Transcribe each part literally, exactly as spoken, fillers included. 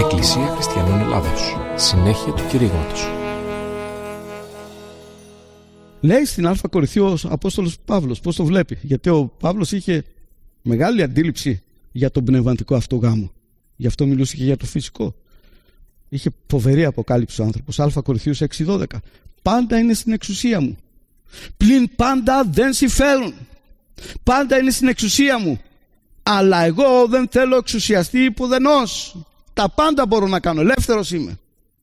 Εκκλησία Χριστιανών Ελλάδος. Συνέχεια του κηρύγματος. Λέει στην Α Κορινθίου ο Απόστολος Παύλος πώς το βλέπει, γιατί ο Παύλος είχε μεγάλη αντίληψη για τον πνευματικό αυτό γάμο. Γι' αυτό μιλούσε και για το φυσικό. Είχε φοβερή αποκάλυψη ο άνθρωπος. Α Κορινθίους έξι δώδεκα. Πάντα είναι στην εξουσία μου, πλην πάντα δεν συμφέρουν. Πάντα είναι στην εξουσία μου, αλλά εγώ δεν θέλω εξουσιαστεί υπουδενός. Τα πάντα μπορώ να κάνω, ελεύθερος είμαι.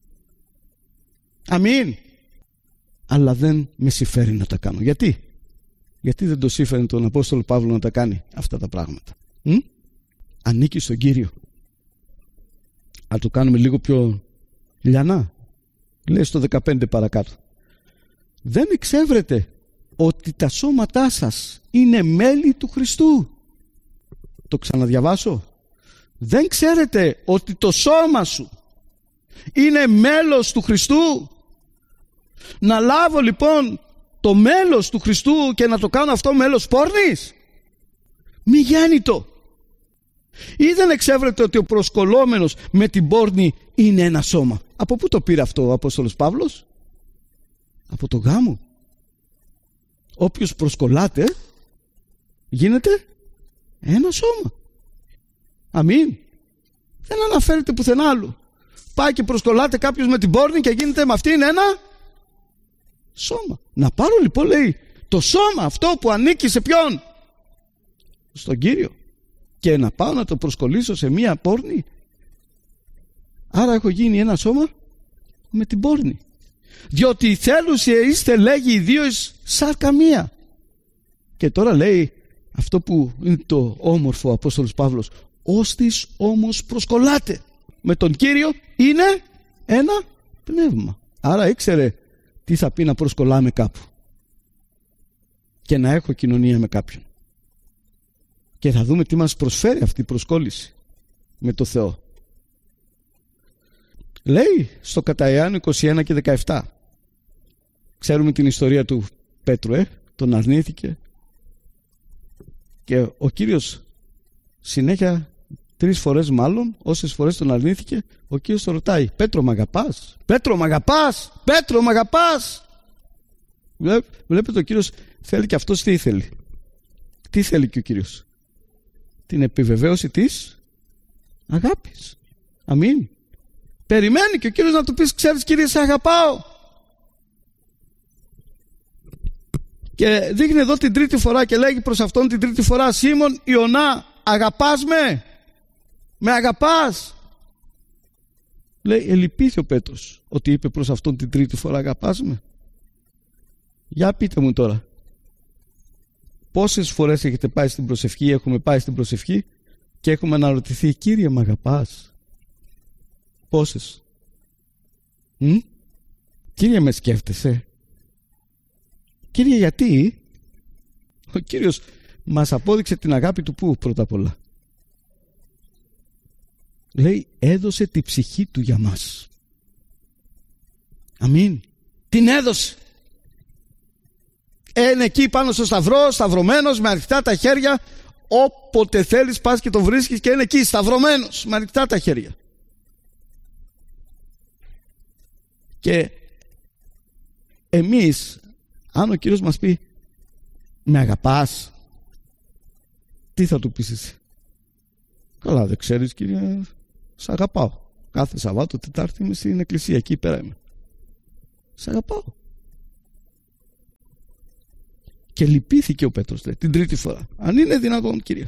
Αμήν. Αλλά δεν με συμφέρει να τα κάνω. Γιατί? Γιατί δεν το σύμφερε τον Απόστολο Παύλο να τα κάνει αυτά τα πράγματα? Μ? Ανήκει στον Κύριο. Αν το κάνουμε λίγο πιο λιανά, λέει στο δεκαπέντε παρακάτω, δεν εξεύρετε ότι τα σώματά σας είναι μέλη του Χριστού? Το ξαναδιαβάσω. Δεν ξέρετε ότι το σώμα σου είναι μέλος του Χριστού? Να λάβω λοιπόν το μέλος του Χριστού και να το κάνω αυτό μέλος πόρνης? Μη γέννητο. Ή δεν εξεύρετε ότι ο προσκολλόμενος με την πόρνη είναι ένα σώμα? Από πού το πήρε αυτό ο Απόστολος Παύλος? Από το γάμο. Όποιος προσκολάται γίνεται ένα σώμα. Αμήν. Δεν αναφέρεται πουθενά άλλο. Πάει και προσκολάται κάποιος με την πόρνη και γίνεται με αυτήν ένα σώμα. Να πάρω λοιπόν, λέει, το σώμα αυτό που ανήκει σε ποιον? Στον Κύριο. Και να πάω να το προσκολήσω σε μία πόρνη? Άρα έχω γίνει ένα σώμα με την πόρνη. Διότι η θέλουσια είστε, λέγει, οι δύο εις σάρκα μία. Και τώρα λέει αυτό που είναι το όμορφο ο Απόστολος Παύλος, όστις όμως προσκολάτε με τον Κύριο είναι ένα πνεύμα. Άρα ήξερε τι θα πει να προσκολάμε κάπου και να έχω κοινωνία με κάποιον. Και θα δούμε τι μας προσφέρει αυτή η προσκόλληση με το Θεό. Λέει στο κατά Ιωάννου είκοσι ένα και δεκαεπτά. Ξέρουμε την ιστορία του Πέτρου, ε? Τον αρνήθηκε και ο Κύριος συνέχεια, τρεις φορές μάλλον, όσες φορές τον αρνήθηκε, ο Κύριος τον ρωτάει, Πέτρο μ' αγαπάς? Πέτρο μ' αγαπάς? Πέτρο μ' αγαπάς? Βλέπετε, ο Κύριος θέλει και αυτός τι θέλει? Τι θέλει και ο Κύριος? Την επιβεβαίωση της αγάπης. Αμήν. Περιμένει και ο Κύριος να του πεις, ξέρεις Κύριε, σε αγαπάω. Και δείχνει εδώ την τρίτη φορά και λέγει προς αυτόν την τρίτη φορά, Σίμων Ιωνά, αγαπάς με? Με αγαπάς? Λέει, ελυπήθη ο Πέτρος ότι είπε προς αυτόν την τρίτη φορά, αγαπάς με? Για πείτε μου τώρα, πόσες φορές έχετε πάει στην προσευχή, έχουμε πάει στην προσευχή και έχουμε αναρωτηθεί, Κύριε μ' αγαπάς? Πόσες? Μ? Κύριε με σκέφτεσαι? Κύριε γιατί? Ο Κύριος μας απόδειξε την αγάπη του πού πρώτα απ' όλα? Λέει, έδωσε τη ψυχή του για μας. Αμήν. Την έδωσε. Είναι εκεί πάνω στο σταυρό, σταυρωμένος με ανοιχτά τα χέρια. Όποτε θέλεις πας και τον βρίσκεις και είναι εκεί σταυρωμένος με ανοιχτά τα χέρια. Και εμείς, αν ο Κύριος μας πει, με αγαπάς? Τι θα του πεις εσύ? Καλά, δεν ξέρεις Κύριε, σ' αγαπάω. Κάθε Σαββάτο, Τετάρτη είμαι στην εκκλησία, εκεί πέρα είμαι. Σ' αγαπάω. Και λυπήθηκε ο Πέτρος, λέει, την τρίτη φορά. Αν είναι δυνατόν, Κύριε.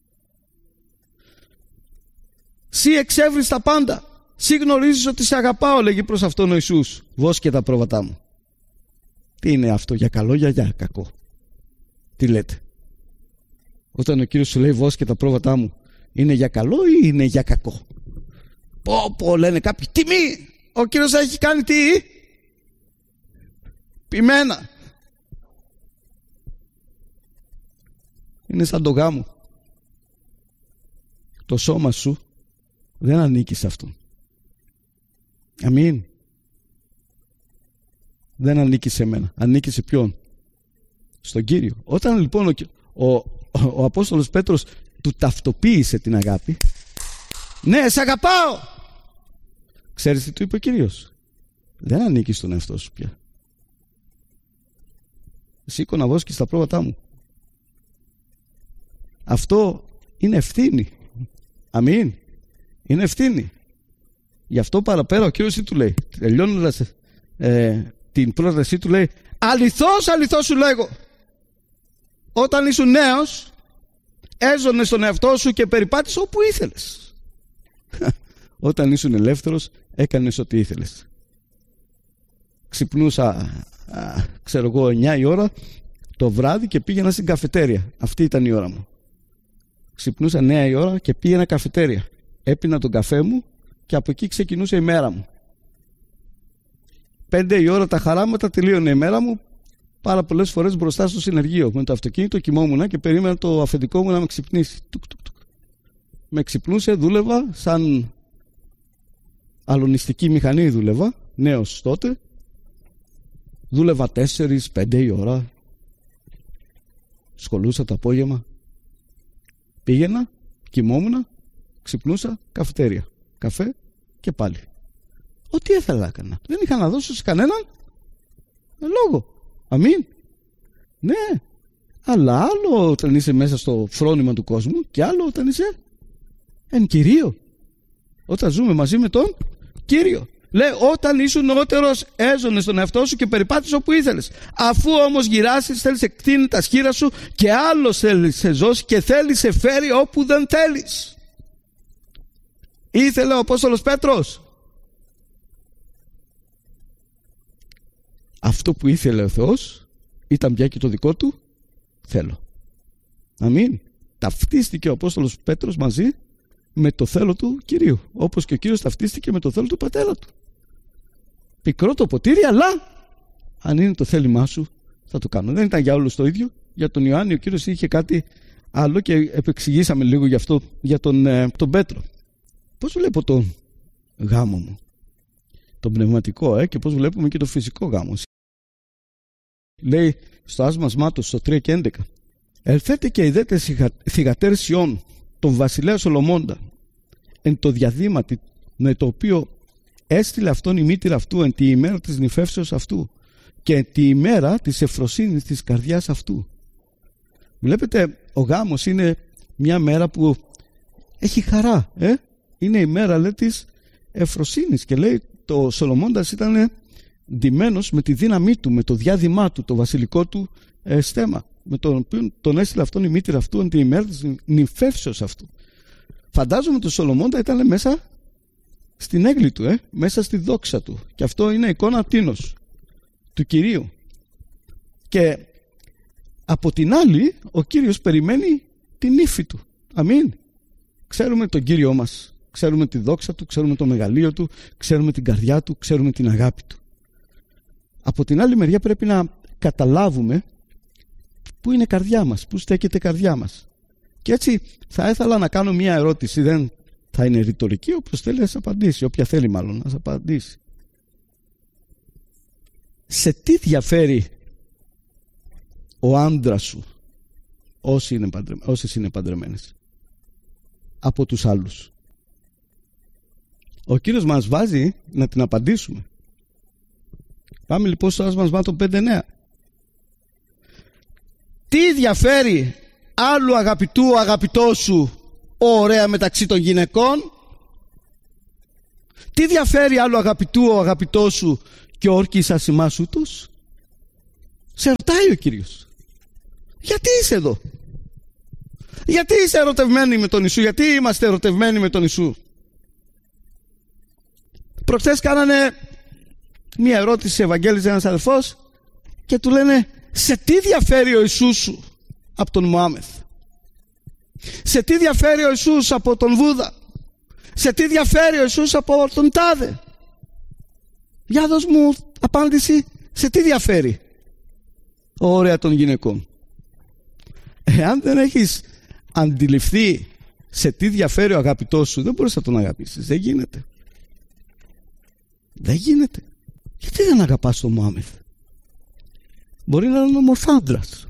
Συ εξεύρεις τα πάντα. Συ γνωρίζεις ότι σε αγαπάω, λέγει προς αυτόν ο Ιησούς. Βόσκε τα πρόβατά μου. Τι είναι αυτό, για καλό ή για κακό? Τι λέτε? Όταν ο Κύριος σου λέει βόσκε τα πρόβατά μου, είναι για καλό ή είναι για κακό? Πω πω, λένε κάποιοι, τιμή! Ο Κύριος έχει κάνει τι? Ποιμένα. Είναι σαν το γάμο. Το σώμα σου δεν ανήκει σε αυτόν. Αμήν. Δεν ανήκει σε μένα. Ανήκει σε ποιον? Στον Κύριο. Όταν λοιπόν ο, ο, ο, ο Απόστολος Πέτρος του ταυτοποίησε την αγάπη, ναι, σε αγαπάω. Ξέρεις τι του είπε ο Κύριος? Δεν ανήκεις στον εαυτό σου πια. Σήκω να βόσκεις τα πρόβατά μου. Αυτό είναι ευθύνη. Αμήν. Είναι ευθύνη. Γι' αυτό παραπέρα ο Κύριος τι του λέει? Τελειώνοντας ε, την πρότασή του λέει, αληθώς, αληθώς σου λέγω, όταν ήσουν νέος έζωνες τον εαυτό σου και περιπάτησες όπου ήθελες. Όταν ήσουν ελεύθερος έκανες ό,τι ήθελες. Ξυπνούσα α, ξέρω εγώ εννιά η ώρα το βράδυ και πήγαινα στην καφετέρια. Αυτή ήταν η ώρα μου. Ξυπνούσα εννιά η ώρα και πήγαινα καφετέρια. Έπινα τον καφέ μου και από εκεί ξεκινούσε η μέρα μου. Πέντε η ώρα τα χαράματα, τελείωνε η μέρα μου. Πάρα πολλές φορές μπροστά στο συνεργείο με το αυτοκίνητο κοιμόμουν και περίμενα το αφεντικό μου να με ξυπνήσει. Τουκ, τουκ, τουκ. Με ξυπνούσε, δούλευα σαν αλωνιστική μηχανή, δούλευα νέος τότε. Δούλευα τέσσερις, πέντε η ώρα. Σχολούσα το απόγευμα. Πήγαινα, κοιμόμουν, ξυπνούσα, καφετέρια. Καφέ και πάλι. Ό,τι ήθελα να έκανα. Δεν είχα να δώσω σε κανέναν λόγο. Αμήν. Ναι. Αλλά άλλο όταν είσαι μέσα στο φρόνημα του κόσμου και άλλο όταν είσαι εν Κυρίω. Όταν ζούμε μαζί με τον Κύριο. Λέει, όταν ήσουν νεότερος έζωνες τον εαυτό σου και περιπάτησες όπου ήθελες. Αφού όμως γυράσεις, θέλεις εκτείνει τα σχήρα σου και άλλος θέλει σε ζώσει και θέλει σε φέρει όπου δεν θέλεις. Ήθελε ο Απόστολος Πέτρος αυτό που ήθελε ο Θεός, ήταν πια και το δικό του θέλω. Αμήν. Ταυτίστηκε ο Απόστολος Πέτρος μαζί με το θέλω του Κυρίου, όπως και ο Κύριος ταυτίστηκε με το θέλω του πατέρα του. Πικρό το ποτήρι, αλλά αν είναι το θέλημά σου θα το κάνω. Δεν ήταν για όλους το ίδιο. Για τον Ιωάννη ο Κύριος είχε κάτι άλλο και επεξηγήσαμε λίγο γι' αυτό, για τον, ε, τον Πέτρο. Πώς βλέπω τον γάμο μου, τον πνευματικό, ε, και πώς βλέπουμε και το φυσικό γάμο. Λέει στο άσμας Μάτος στο τρία και έντεκα, ελθέτε και ειδέτε θυγατέρ Σιών, τον βασιλέα Σολομώντα, εν το διαδήματι με το οποίο έστειλε αυτόν η μήτηρα αυτού εν τη ημέρα της νυφεύσεως αυτού και εν τη ημέρα της ευφροσύνης της καρδιάς αυτού. Βλέπετε, ο γάμος είναι μια μέρα που έχει χαρά, ε? Είναι η μέρα, λέει, της ευφροσύνης, και λέει το Σολομώντας ήταν ντυμένος με τη δύναμή του, με το διάδημά του, το βασιλικό του ε, στέμα, με τον οποίο τον έστειλε αυτόν η μήτηρα αυτού εν τη ημέρα της νυφεύσεως αυτού. Φαντάζομαι το Σολομώντα ήταν μέσα στην έγκλη του, ε? μέσα στη δόξα του, και αυτό είναι εικόνα τίνος του Κυρίου. Και από την άλλη ο Κύριος περιμένει την ύφη του. Αμήν. Ξέρουμε τον Κύριό μας, ξέρουμε τη δόξα του, ξέρουμε το μεγαλείο του, ξέρουμε την καρδιά του, ξέρουμε την αγάπη του. Από την άλλη μεριά πρέπει να καταλάβουμε πού είναι η καρδιά μας, πού στέκεται η καρδιά μας. Και έτσι θα ήθελα να κάνω μια ερώτηση, δεν θα είναι ρητορική, όπως θέλει να απαντήσει, όποια θέλει μάλλον να απαντήσει. Σε τι διαφέρει ο άντρας σου, όσοι είναι παντρεμένες, όσες είναι παντρεμένες, από τους άλλους? Ο Κύριος μας βάζει να την απαντήσουμε. Πάμε λοιπόν στο άσμας Μάτων πέντε εννέα. Τι διαφέρει άλλου αγαπητού ο αγαπητός σου ωραία μεταξύ των γυναικών? Τι διαφέρει άλλου αγαπητού ο αγαπητός σου και όρκης ασημάς ούτως? Σε ρωτάει ο Κύριος. Γιατί είσαι εδώ? Γιατί είσαι ερωτευμένη με τον Ιησού? Γιατί είμαστε ερωτευμένοι με τον Ιησού? Προχθές κάνανε μία ερώτηση σε Ευαγγέλιζε ένας αδελφός και του λένε, σε τι διαφέρει ο Ιησούς σου από τον Μωάμεθ? Σε τι διαφέρει ο Ιησούς από τον Βούδα? Σε τι διαφέρει ο Ιησούς από τον Τάδε? Για δώσ' μου απάντηση, σε τι διαφέρει ο ωραία των γυναικών? Εάν δεν έχεις αντιληφθεί σε τι διαφέρει ο αγαπητός σου, δεν μπορείς να τον αγαπήσεις. Δεν γίνεται. Δεν γίνεται. Γιατί δεν αγαπάς τον Μωάμεθ? Μπορεί να είναι ομορφάντρας.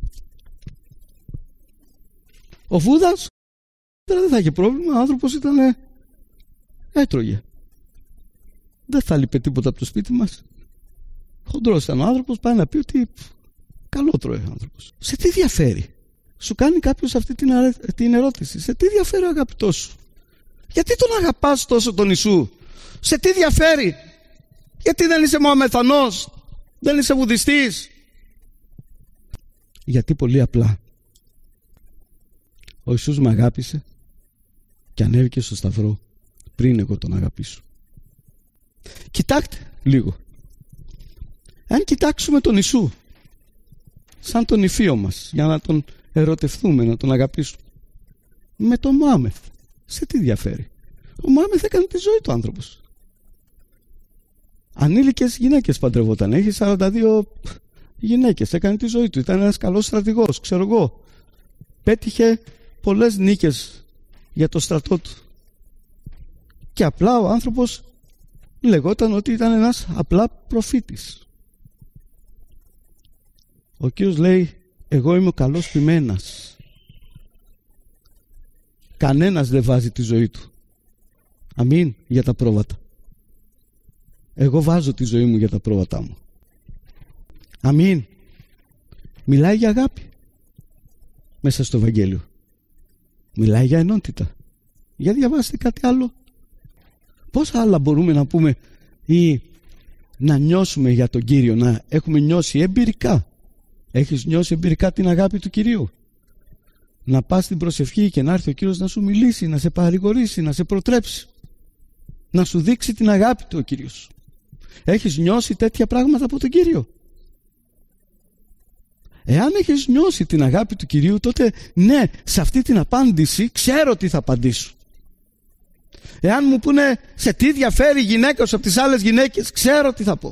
Ο Βούδας δεν θα είχε πρόβλημα. Ο άνθρωπος ήταν, έτρωγε. δεν θα λείπει τίποτα από το σπίτι μας. Χοντρός ήταν ο άνθρωπος, πάει να πει ότι καλό τρώει ο άνθρωπος. Σε τι διαφέρει? Σου κάνει κάποιος αυτή την, αρε... την ερώτηση. Σε τι διαφέρει ο αγαπητός σου? Γιατί τον αγαπάς τόσο τον Ιησού? Σε τι διαφέρει? Γιατί δεν είσαι Μωαμεθανός? Δεν είσαι Βουδιστής? Γιατί πολύ απλά ο Ιησούς με αγάπησε και ανέβηκε στο σταυρό πριν εγώ τον αγαπήσω. Κοιτάξτε λίγο. Αν κοιτάξουμε τον Ιησού σαν τον υφείο μας, για να τον ερωτευτούμε, να τον αγαπήσουμε, με τον Μωάμεθ, σε τι διαφέρει? Ο Μωάμεθ έκανε τη ζωή του άνθρωπος. Ανήλικες γυναίκες παντρευόταν. Έχει σαράντα δύο γυναίκες. Έκανε τη ζωή του. Ήταν ένας καλός στρατηγός, ξέρω εγώ. Πέτυχε πολλές νίκες για το στρατό του. Και απλά ο άνθρωπος λεγόταν ότι ήταν ένας απλά προφήτης. Ο Κύριος λέει, εγώ είμαι ο καλός ποιμένας. Κανένας δεν βάζει τη ζωή του. Αμήν, για τα πρόβατα. Εγώ βάζω τη ζωή μου για τα πρόβατά μου. Αμήν. Μιλάει για αγάπη μέσα στο Ευαγγέλιο. Μιλάει για ενότητα. Για διαβάστε κάτι άλλο. Πόσα άλλα μπορούμε να πούμε ή να νιώσουμε για τον Κύριο, να έχουμε νιώσει εμπειρικά? Έχεις νιώσει εμπειρικά την αγάπη του Κυρίου? Να πας στην προσευχή και να έρθει ο Κύριος να σου μιλήσει, να σε παρηγορήσει, να σε προτρέψει, να σου δείξει την αγάπη του ο Κύριος. Έχεις νιώσει τέτοια πράγματα από τον Κύριο? Εάν έχεις νιώσει την αγάπη του Κυρίου, τότε ναι, σε αυτή την απάντηση ξέρω τι θα απαντήσω. Εάν μου πούνε σε τι διαφέρει η γυναίκα σου από τις άλλες γυναίκες, ξέρω τι θα πω.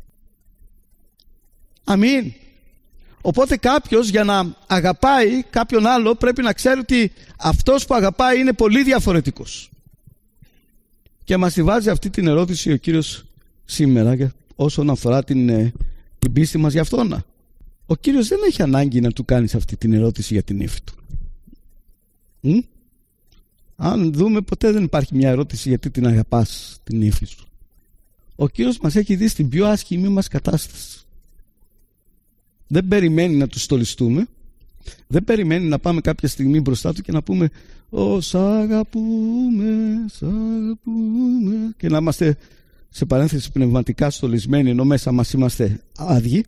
Αμήν. Οπότε κάποιος για να αγαπάει κάποιον άλλο πρέπει να ξέρει ότι αυτός που αγαπάει είναι πολύ διαφορετικός. Και μας τη βάζει αυτή την ερώτηση ο Κύριος σήμερα όσον αφορά την, την πίστη μας για αυτόν. Ο Κύριος δεν έχει ανάγκη να του κάνεις αυτή την ερώτηση για την ύφη του. Μ? Αν δούμε, ποτέ δεν υπάρχει μια ερώτηση γιατί την αγαπάς την ύφη σου. Ο Κύριος μας έχει δει στην πιο άσχημη μας κατάσταση. Δεν περιμένει να του στολιστούμε. Δεν περιμένει να πάμε κάποια στιγμή μπροστά του και να πούμε «Ω, σ' αγαπούμε, σ' αγαπούμε» και να είμαστε σε παρένθεση πνευματικά στολισμένοι ενώ μέσα μας είμαστε άδειοι.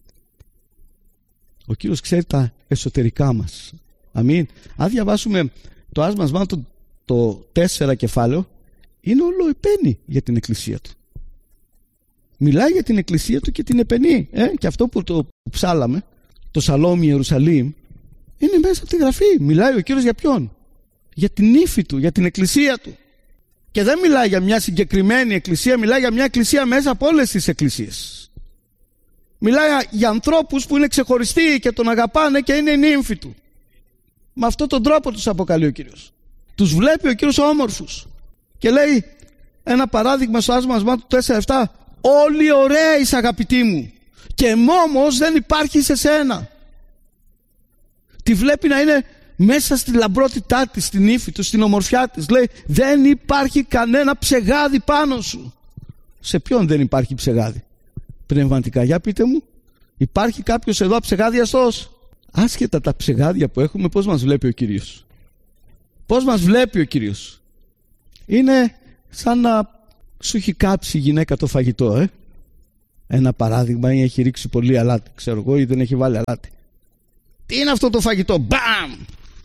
Ο Κύριος ξέρει τα εσωτερικά μας. Αμήν. Αν διαβάσουμε το άσμασμά το, το τέσσερα κεφάλαιο, είναι όλο επένη για την εκκλησία του. Μιλάει για την εκκλησία του και την επενεί. Ε? Και αυτό που το ψάλαμε, το Σαλόμ Ιερουσαλήμ, είναι μέσα από τη Γραφή. Μιλάει ο Κύριος για ποιον? Για την ύφη του, για την εκκλησία του. Και δεν μιλάει για μια συγκεκριμένη εκκλησία, μιλάει για μια εκκλησία μέσα από όλες τις εκκλησίες. Μιλάει για ανθρώπους που είναι ξεχωριστοί και τον αγαπάνε και είναι η νύμφη του. Με αυτόν τον τρόπο τους αποκαλεί ο Κύριος. Τους βλέπει ο Κύριος όμορφους. Και λέει ένα παράδειγμα στο άσμασμά του τέσσερα επτά. Όλοι ωραία είσαι αγαπητοί μου και μόμος δεν υπάρχει σε σένα. Τη βλέπει να είναι μέσα στη λαμπρότητά της, στην ύφη του, στην ομορφιά της. Λέει δεν υπάρχει κανένα ψεγάδι πάνω σου. Σε ποιον δεν υπάρχει ψεγάδι? Πνευματικά, για πείτε μου. Υπάρχει κάποιος εδώ αψεγάδιαστος? Άσχετα τα ψεγάδια που έχουμε, πώς μας βλέπει ο Κύριος? Πώς μας βλέπει ο Κύριος? Είναι σαν να σου έχει κάψει η γυναίκα το φαγητό, ε? Ένα παράδειγμα, ή έχει ρίξει πολύ αλάτι, ξέρω εγώ, ή δεν έχει βάλει αλάτι. Τι είναι αυτό το φαγητό? Μπαμ!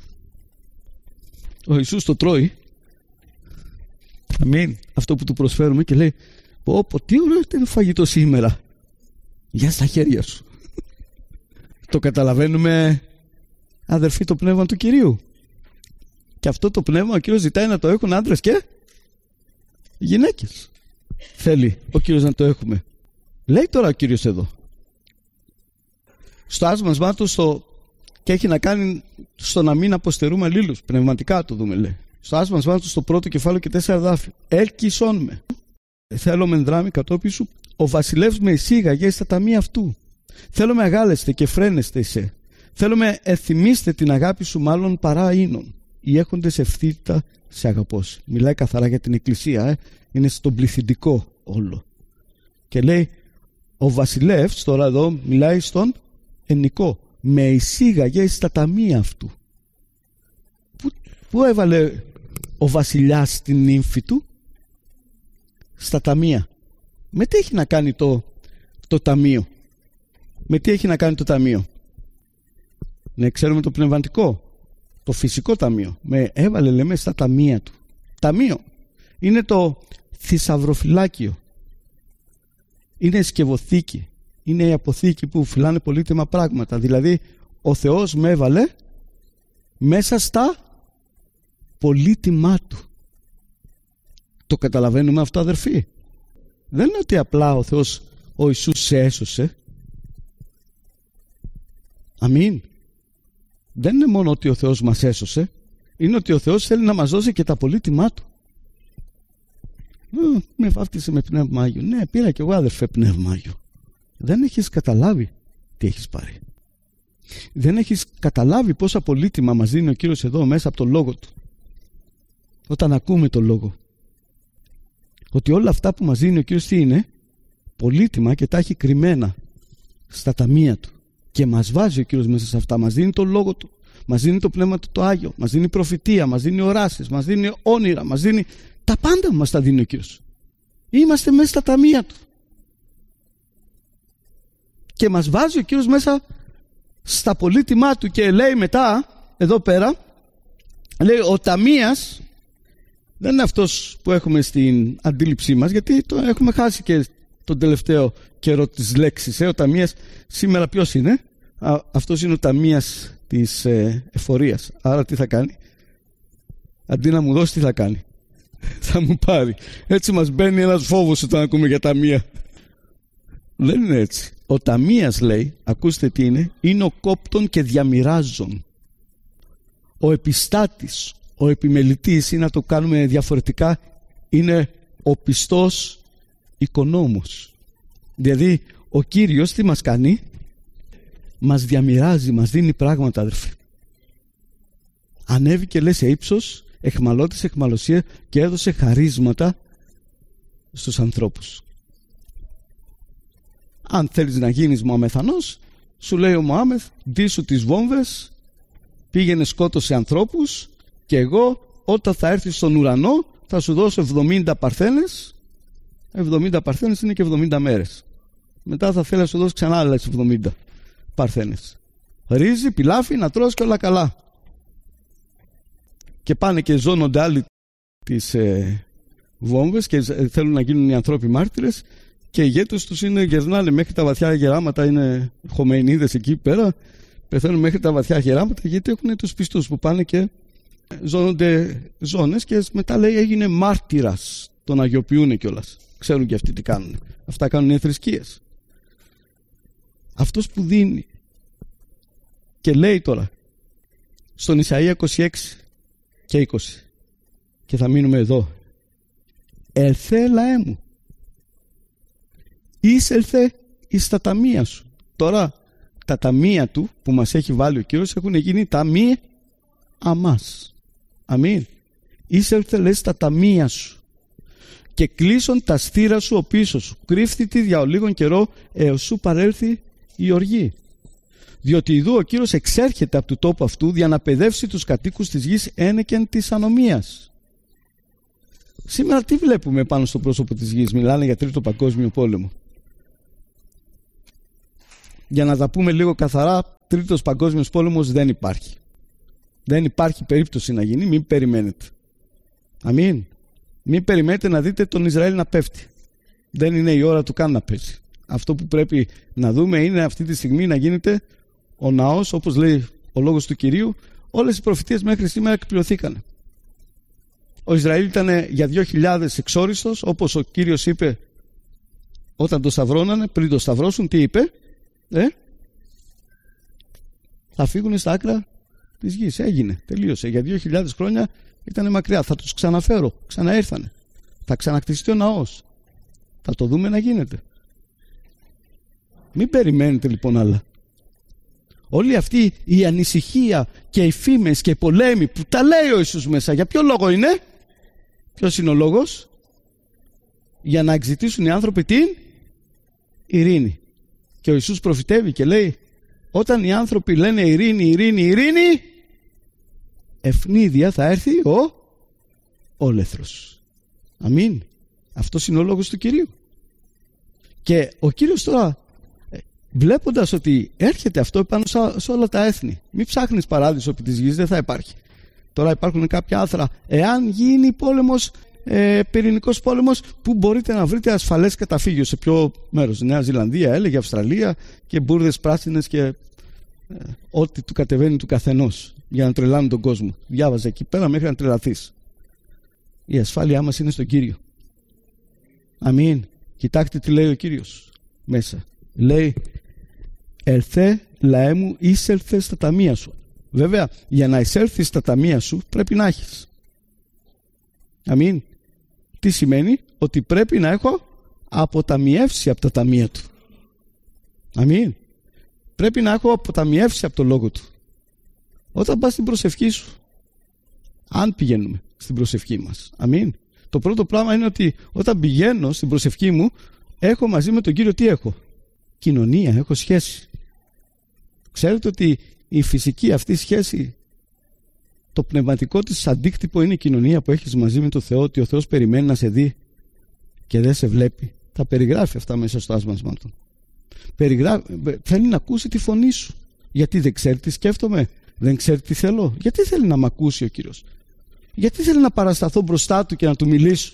Ο Ιησούς το τρώει. Αμήν. Αυτό που του προσφέρουμε και λέει πω πω τι ωραίο είναι φαγητό σήμερα. Για στα χέρια σου. Το καταλαβαίνουμε, αδερφοί, το πνεύμα του Κυρίου? Και αυτό το πνεύμα ο Κύριος ζητάει να το έχουν άντρες και γυναίκες. Θέλει ο Κύριος να το έχουμε. Λέει τώρα ο Κύριος εδώ στο άσμασμά του στο... και έχει να κάνει στο να μην αποστερούμε αλλήλους. Πνευματικά το δούμε, λέει. Στο άσμασμά του στο πρώτο κεφάλαιο και τέσσερα δάφη. Έλκυσόν με. Θέλω με δράμη κατόπιν σου. Ο βασιλεύς με εισήγαγε στα ταμεία αυτού. Θέλω με αγάλεστε και φρένεστε εσέ. Θέλω με εθυμίστε την αγάπη σου μάλλον παρά ίνων. Οι έχοντες ευθύτητα σε αγαπώσει. Μιλάει καθαρά για την εκκλησία, ε. Είναι στον πληθυντικό όλο. Και λέει, ο βασιλεύς, τώρα εδώ μιλάει στον ενικό, με εισήγαγε στα ταμεία αυτού. Πού, πού έβαλε ο βασιλιάς την νύμφη του? Στα ταμεία. Με τι έχει να κάνει το, το ταμείο? Με τι έχει να κάνει το ταμείο? Ναι, ξέρουμε το πνευματικό, το φυσικό ταμείο. Με έβαλε, λέμε, στα ταμεία του. Ταμείο είναι το θησαυροφυλάκιο, είναι η σκευοθήκη, είναι η αποθήκη που φυλάνε πολύτιμα πράγματα. Δηλαδή ο Θεός με έβαλε μέσα στα πολύτιμά του. Το καταλαβαίνουμε αυτό, αδερφοί? Δεν είναι ότι απλά ο Θεός, ο Ιησούς, σε έσωσε. Αμήν. Δεν είναι μόνο ότι ο Θεός μας έσωσε, είναι ότι ο Θεός θέλει να μας δώσει και τα πολύτιμά του. Με βάφτισε με πνεύμα Άγιο. Ναι, πήρα κι εγώ, αδερφέ, πνεύμα Άγιο. Δεν έχεις καταλάβει τι έχεις πάρει. Δεν έχεις καταλάβει πόσα πολύτιμα μας δίνει ο Κύριος εδώ μέσα από τον Λόγο Του. Όταν ακούμε τον Λόγο, ότι όλα αυτά που μας δίνει ο Κύριος τι είναι? Πολύτιμα, και τα έχει κρυμμένα στα ταμεία Του. Και μας βάζει ο Κύριος μέσα σε αυτά. Μας δίνει τον Λόγο Του, μας δίνει το Πνεύμα Του το Άγιο, μας δίνει προφητεία, μας δίνει οράσεις, μας δίνει όνειρα, μας δίνει τα πάντα, μας τα δίνει ο Κύριος. Είμαστε μέσα στα ταμεία Του. Και μας βάζει ο Κύριος μέσα στα πολύτιμά Του. Και λέει μετά, εδώ πέρα, λέει, ο ταμείας δεν είναι αυτός που έχουμε στην αντίληψή μας, γιατί το έχουμε χάσει και τον τελευταίο καιρό της λέξης. Ε, ο ταμείας σήμερα ποιος είναι? Α, αυτός είναι ο ταμείας της ε, εφορίας. Άρα τι θα κάνει? Αντί να μου δώσει, τι θα κάνει? Θα μου πάρει. Έτσι μας μπαίνει ένας φόβος όταν ακούμε για ταμεία. Δεν είναι έτσι. Ο ταμείας, λέει, ακούστε τι είναι, είναι ο κόπτων και διαμοιράζων. Ο επιστάτης, ο επιμελητής, ή να το κάνουμε διαφορετικά, είναι ο πιστός οικονόμος. Δηλαδή ο Κύριος τι μας κάνει? Μας διαμοιράζει, μας δίνει πράγματα, αδερφοί. Ανέβηκε, λέει, σε ύψος, εχμαλώτησε εχμαλωσία και έδωσε χαρίσματα στους ανθρώπους. Αν θέλεις να γίνεις Μωαμεθανός, σου λέει ο Μωάμεθ, ντύσου τις βόμβες, πήγαινε σκότωσε ανθρώπους, και εγώ όταν θα έρθεις στον ουρανό θα σου δώσω εβδομήντα παρθένες. εβδομήντα παρθένες είναι και εβδομήντα μέρες. Μετά θα θέλει να σου δώσω ξανά άλλες εβδομήντα παρθένες. Ρύζι, πιλάφι, να τρως και όλα καλά. Και πάνε και ζώνονται άλλοι τις ε, βόμβες και θέλουν να γίνουν οι ανθρώποι μάρτυρες, και οι ηγέτες τους είναι, γερνάνε μέχρι τα βαθιά γεράματα, είναι Χομεϊνίδες εκεί πέρα, πεθαίνουν μέχρι τα βαθιά γεράματα, γιατί έχουν τους πιστούς που πάνε και ζώνονται ζώνες, και μετά, λέει, έγινε μάρτυρας, τον αγιοποιούν κιόλας. Ξέρουν και αυτοί τι κάνουν. Αυτά κάνουν οι θρησκείες. Αυτός που δίνει, και λέει τώρα στον Ισαΐα είκοσι έξι και είκοσι, και θα μείνουμε εδώ, ελθέ λαέ μου, εισελθε εις τα ταμεία σου. Τώρα τα ταμεία του που μας έχει βάλει ο Κύριος έχουν γίνει ταμεία αμάς. Αμήν. Εισελθε, λέει, στα ταμεία σου, και κλείσον τα στήρα σου ο πίσω σου, κρύφθητη δια ο λίγον καιρό έως σου παρέλθει η οργή. Διότι ιδού ο Κύριος εξέρχεται από του τόπου αυτού για να παιδεύσει τους κατοίκους της γης ένεκεν της ανομίας. Σήμερα τι βλέπουμε πάνω στο πρόσωπο της γης? Μιλάνε για τρίτο παγκόσμιο πόλεμο. Για να τα πούμε λίγο καθαρά, τρίτος παγκόσμιος πόλεμος δεν υπάρχει. Δεν υπάρχει περίπτωση να γίνει, μην περιμένετε. Αμήν. Μην περιμένετε να δείτε τον Ισραήλ να πέφτει. Δεν είναι η ώρα του καν να πέσει. Αυτό που πρέπει να δούμε είναι αυτή τη στιγμή να γίνεται ο ναός, όπως λέει ο λόγος του Κυρίου. Όλες οι προφητείες μέχρι σήμερα εκπληρωθήκαν. Ο Ισραήλ ήταν για δύο χιλιάδες εξόριστος, όπως ο Κύριος είπε όταν το σταυρώνανε, πριν το σταυρώσουν, τι είπε? Ε? Θα φύγουν στα άκρα της γης. Έγινε, τελείωσε. Για δύο χιλιάδες χρόνια ήταν μακριά. Θα τους ξαναφέρω. Ξαναήρθανε. Θα ξανακτιστεί ο ναός. Θα το δούμε να γίνεται. Μην περιμένετε λοιπόν άλλα. Όλη αυτή η ανησυχία και οι φήμες και οι πολέμοι που τα λέει ο Ιησούς μέσα, για ποιο λόγο είναι? Ποιος είναι ο λόγος? για να εξητήσουν οι άνθρωποι την ειρήνη. Και ο Ιησούς προφητεύει και λέει, όταν οι άνθρωποι λένε ειρήνη, ειρήνη, ειρήνη, ευνίδια θα έρθει ο όλεθρος. Αμήν. Αυτός είναι ο λόγος του Κυρίου. Και ο Κύριος τώρα, βλέποντας ότι έρχεται αυτό πάνω σε όλα τα έθνη, μην ψάχνεις παράδεισο επί της γης, δεν θα υπάρχει. Τώρα υπάρχουν κάποια άθρα. Εάν γίνει πόλεμος, ε, πυρηνικός πόλεμος, που μπορείτε να βρείτε ασφαλές καταφύγιο, σε ποιο μέρος? Νέα Ζηλανδία, έλεγε, Αυστραλία, και μπουρδες πράσινες και ε, ό,τι του κατεβαίνει του καθενός για να τρελάνει τον κόσμο. Διάβαζε εκεί πέρα μέχρι να τρελαθείς. Η ασφάλειά μας είναι στον Κύριο. Αμήν. Κοιτάξτε τι λέει ο Κύριος μέσα. Λέει, ελθέ λαέ μου, εισέλθε στα ταμεία σου. Βέβαια, για να εισέλθεις στα ταμεία σου πρέπει να έχεις. Αμήν. Τι σημαίνει? Ότι πρέπει να έχω αποταμιεύσει από τα ταμεία του. Αμήν. Πρέπει να έχω αποταμιεύσει από το λόγο του. Όταν πας στην προσευχή σου, αν πηγαίνουμε στην προσευχή μας, αμήν, το πρώτο πράγμα είναι ότι όταν πηγαίνω στην προσευχή μου, έχω μαζί με τον Κύριο τι έχω? Κοινωνία, έχω σχέση. Ξέρετε ότι η φυσική αυτή σχέση, το πνευματικό της αντίκτυπο είναι η κοινωνία που έχεις μαζί με τον Θεό, ότι ο Θεός περιμένει να σε δει και δεν σε βλέπει. Τα περιγράφει αυτά μέσα στο άσμασμα του. Περιγράφει, θέλει να ακούσει τη φωνή σου. Γιατί δεν ξέρει τι σκέφτομαι, δεν ξέρει τι θέλω. Γιατί θέλει να μ' ακούσει ο Κύριος? Γιατί θέλει να παρασταθώ μπροστά του και να του μιλήσω?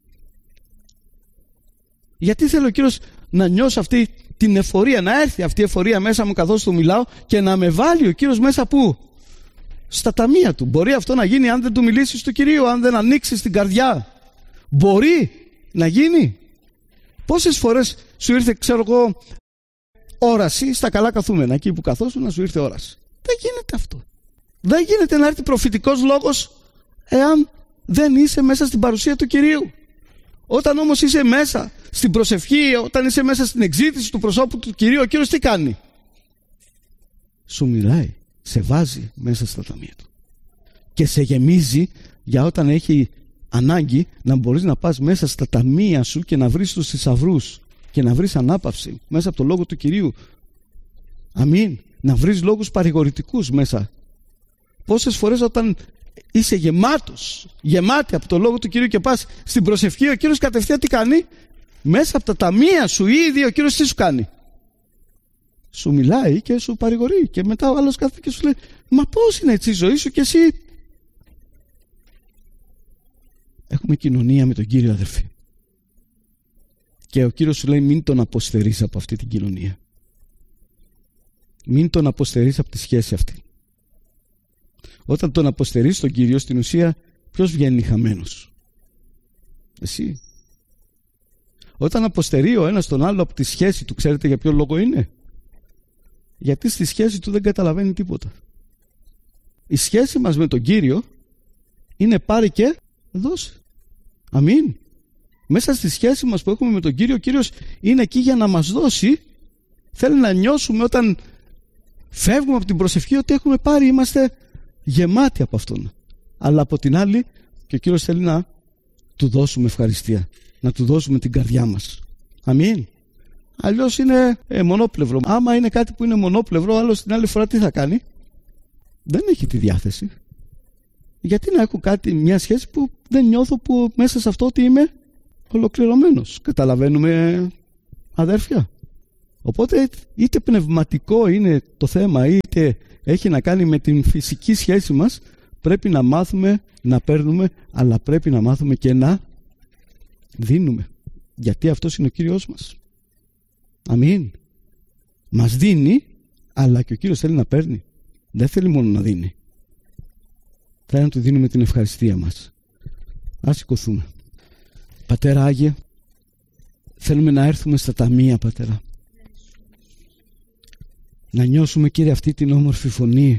Γιατί θέλει ο Κύριος να νιώσω αυτή την εφορία, να έρθει αυτή η εφορία μέσα μου καθώς του μιλάω και να με βάλει ο Κύριος μέσα πού? Στα ταμεία του. Μπορεί αυτό να γίνει αν δεν του μιλήσεις του Κυρίου, αν δεν ανοίξεις την καρδιά? Μπορεί να γίνει. Πόσες φορές σου ήρθε, ξέρω εγώ, όραση στα καλά καθούμενα, εκεί που καθόσουν να σου ήρθε όραση? Δεν γίνεται αυτό. Δεν γίνεται να έρθει προφητικός λόγος εάν δεν είσαι μέσα στην παρουσία του Κυρίου. Όταν όμως είσαι μέσα στην προσευχή, όταν είσαι μέσα στην εξήτηση του προσώπου του Κυρίου, ο Κύριος τι κάνει? Σου μιλάει, σε βάζει μέσα στα ταμεία του και σε γεμίζει για όταν έχει ανάγκη να μπορείς να πας μέσα στα ταμεία σου και να βρεις τους θησαυρούς και να βρεις ανάπαυση μέσα από το λόγο του Κυρίου. Αμήν. Να βρεις λόγους παρηγορητικούς μέσα. Πόσες φορές όταν είσαι γεμάτος, γεμάτη από το λόγο του Κυρίου και πας στην προσευχή, ο Κύριος κατευθείαν τι κάνει? Μέσα από τα ταμεία σου ήδη ο Κύριος τι σου κάνει? Σου μιλάει και σου παρηγορεί, και μετά ο άλλος κάθεται και σου λέει, μα πώς είναι έτσι η ζωή σου και εσύ? Έχουμε κοινωνία με τον Κύριο, αδερφοί, και ο Κύριος σου λέει, μην τον αποστερείς από αυτή την κοινωνία. Μην τον αποστερείς από τη σχέση αυτή. Όταν τον αποστερείς τον Κύριο, στην ουσία ποιος βγαίνει χαμένος? Εσύ. Όταν αποστερεί ο ένας τον άλλο από τη σχέση του, ξέρετε για ποιο λόγο είναι? Γιατί στη σχέση του δεν καταλαβαίνει τίποτα. Η σχέση μας με τον Κύριο είναι πάρει και δώσε. Αμήν. Μέσα στη σχέση μας που έχουμε με τον Κύριο, ο Κύριος είναι εκεί για να μας δώσει. Θέλει να νιώσουμε όταν φεύγουμε από την προσευχή ότι έχουμε πάρει, είμαστε γεμάτοι από Αυτόν. Αλλά από την άλλη, και ο Κύριος θέλει να του δώσουμε ευχαριστία, να του δώσουμε την καρδιά μας. Αμήν. Αλλιώς είναι ε, μονόπλευρο. Άμα είναι κάτι που είναι μονόπλευρο, άλλος την άλλη φορά τι θα κάνει? Δεν έχει τη διάθεση. Γιατί να έχω κάτι, μια σχέση που δεν νιώθω που μέσα σε αυτό ότι είμαι ολοκληρωμένος? Καταλαβαίνουμε, αδέρφια? Οπότε είτε πνευματικό είναι το θέμα, είτε έχει να κάνει με την φυσική σχέση μας, πρέπει να μάθουμε να παίρνουμε, αλλά πρέπει να μάθουμε και να δίνουμε. Γιατί αυτός είναι ο Κύριος μας. Αμήν. Μας δίνει, αλλά και ο Κύριος θέλει να παίρνει. Δεν θέλει μόνο να δίνει. Θέλει να του δίνουμε την ευχαριστία μας. Ας σηκωθούμε. Πατέρα Άγιε, θέλουμε να έρθουμε στα ταμεία, Πατέρα. Να νιώσουμε, Κύριε, αυτή την όμορφη φωνή.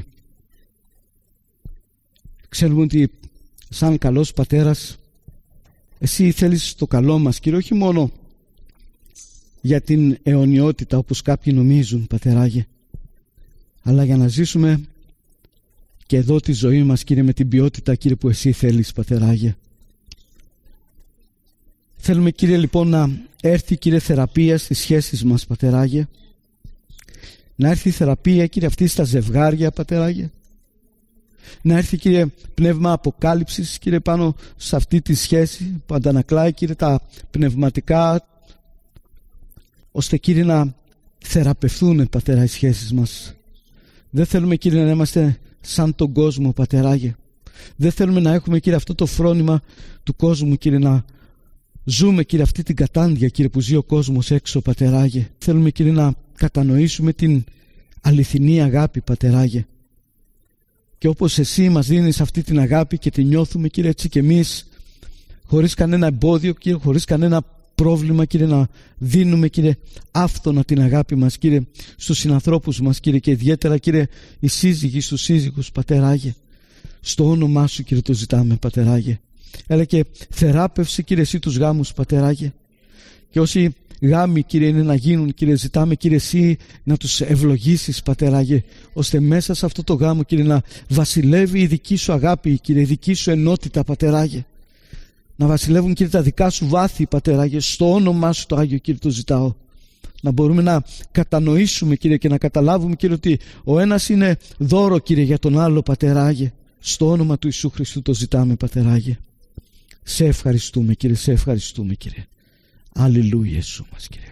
Ξέρουμε ότι σαν καλός Πατέρας Εσύ θέλεις το καλό μας, Κύριε, όχι μόνο για την αιωνιότητα όπως κάποιοι νομίζουν, Πατεράγε, αλλά για να ζήσουμε και εδώ τη ζωή μας, Κύριε, με την ποιότητα, Κύριε, που Εσύ θέλεις, Πατεράγε. Θέλουμε, Κύριε, λοιπόν, να έρθει, Κύριε, θεραπεία στις σχέσεις μας, Πατεράγε. Να έρθει θεραπεία, Κύριε, αυτή στα ζευγάρια, Πατεράγε. Να έρθει, Κύριε, πνεύμα αποκάλυψης, Κύριε, πάνω σε αυτή τη σχέση που αντανακλάει, Κύριε, τα πνευματικά, ώστε, Κύριε, να θεραπευθούν, Πατέρα, οι σχέσεις μας. Δεν θέλουμε, Κύριε, να είμαστε σαν τον κόσμο, Πατεράγε. Δεν θέλουμε να έχουμε, Κύριε, αυτό το φρόνημα του κόσμου, Κύριε, να ζούμε, Κύριε, αυτή την κατάντια, Κύριε, που ζει ο κόσμος έξω, Πατεράγε. Θέλουμε, Κύριε, να κατανοήσουμε την αληθινή αγάπη, Πατεράγε. Και όπως Εσύ μας δίνεις αυτή την αγάπη και την νιώθουμε, Κύριε, έτσι και εμείς, χωρίς κανένα εμπόδιο, Κύριε, χωρίς κανένα πρόβλημα, Κύριε, να δίνουμε, Κύριε, άφθονα την αγάπη μας, Κύριε, στους συνανθρώπους μας, Κύριε, και ιδιαίτερα, Κύριε, οι σύζυγοι στους σύζυγους, Πατεράγε. Στο όνομά Σου, Κύριε, το ζητάμε, Πατεράγε. Έλα και θεράπευσε, Κύριε, Εσύ τους γάμους, Πατεράγε. Και όσοι γάμοι, Κύριε, είναι να γίνουν, Κύριε, ζητάμε, Κύριε, Εσύ να τους ευλογήσεις, Πατεράγε, ώστε μέσα σε αυτό το γάμο, Κύριε, να βασιλεύει η δική Σου αγάπη, Κύριε, η δική Σου ενότητα, Πατεράγε. Να βασιλεύουν, Κύριε, τα δικά Σου βάθη, Πατεράγε. Στο όνομά Σου το Άγιο, Κύριε, το ζητάω. Να μπορούμε να κατανοήσουμε, Κύριε, και να καταλάβουμε, Κύριε, ότι ο ένας είναι δώρο, Κύριε, για τον άλλο, Πατεράγε. Στο όνομα του Ιησού Χριστού το ζητάμε, Πατεράγε. Σε ευχαριστούμε, Κύριε, σε ευχαριστούμε, Κύριε. Αλληλούια, Ιησού μας, Κύριε.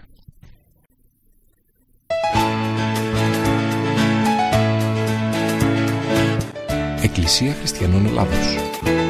Εκκλησία Χριστιανών Ελλάδος.